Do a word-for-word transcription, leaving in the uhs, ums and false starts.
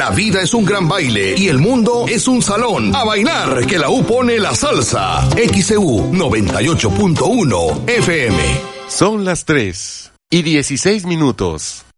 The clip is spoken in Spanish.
La vida es un gran baile y el mundo es un salón. A bailar, que la U pone la salsa. X E U noventa y ocho punto uno F M. Son las tres y dieciséis minutos.